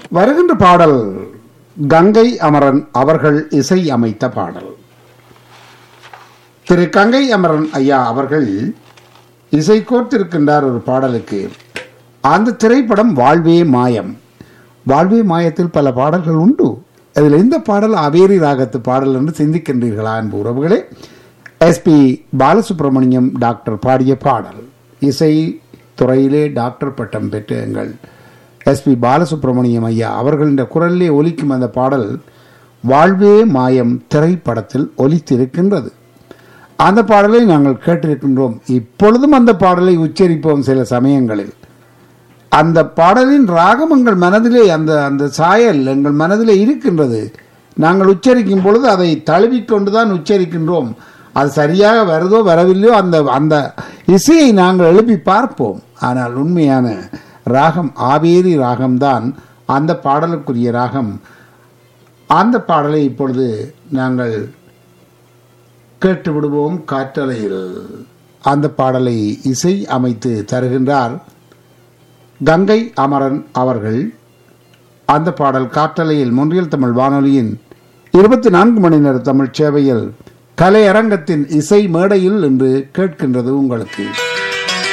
வருகின்ற பாடல் கங்கை அமரன் அவர்கள் இசை அமைத்த பாடல். திரு கங்கை அமரன் ஐயா அவர்கள் இசை கோர்த்திருக்கின்றார் ஒரு பாடலுக்கு. அந்த திரைப்படம் வாழ்வே மாயம். வாழ்வே மாயத்தில் பல பாடல்கள் உண்டு. அதில் இந்த பாடல் அவேரி ராகத்து பாடல் என்று சிந்திக்கின்றீர்களா என்பு உறவுகளே? எஸ்பி பாலசுப்ரமணியம் டாக்டர் பாடிய பாடல். இசை துறையிலே டாக்டர் பட்டம் பெற்ற எங்கள் எஸ்பி பாலசுப்ரமணியம் ஐயா அவர்களின் குரலிலே ஒலிக்கும் அந்த பாடல் வாழ்வே மாயம் திரைப்படத்தில் ஒலித்திருக்கின்றது. அந்த பாடலை நாங்கள் கேட்டிருக்கின்றோம். இப்பொழுதும் அந்த பாடலை உச்சரிப்போம். சில சமயங்களில் அந்த பாடலின் ராகம் எங்கள் மனதிலே அந்த அந்த சாயல் எங்கள் மனதிலே இருக்கின்றது. நாங்கள் உச்சரிக்கும் பொழுது அதை தழுவிக்கொண்டுதான் உச்சரிக்கின்றோம். அது சரியாக வருதோ வரவில்லையோ அந்த அந்த இசையை நாங்கள் எழுப்பி பார்ப்போம். ஆனால் உண்மையான ராகம் ஆவேரி ராகம்தான் அந்த பாடலுக்குரிய ராகம். அந்த பாடலை இப்பொழுது நாங்கள் கேட்டு விடுவோம் காற்றலையில். அந்த பாடலை இசை அமைத்து தருகின்றார் கங்கை அமரன் அவர்கள். அந்த பாடல் காற்றலையில் மொன்றியல் தமிழ் வானொலியின் 24 மணி நேர தமிழ் சேவையில் கலையரங்கத்தின் இசை மேடையில் என்று கேட்கின்றது உங்களுக்கு.